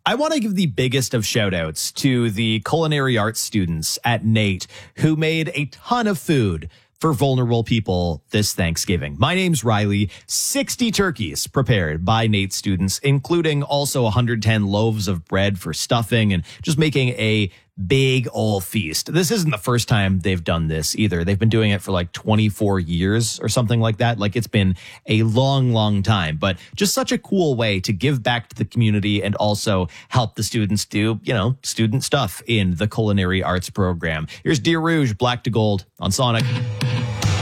I want to give the biggest of shout outs to the culinary arts students at NAIT who made a ton of food for vulnerable people this Thanksgiving. My name's Riley. 60 turkeys prepared by NAIT students, including also 110 loaves of bread for stuffing and just making a big old feast. This isn't the first time they've done this either. They've been doing it for like 24 years or something like that. Like it's been a long time, but just such a cool way to give back to the community and also help the students do, student stuff in the culinary arts program. Here's Dear Rouge, Black to Gold on Sonic.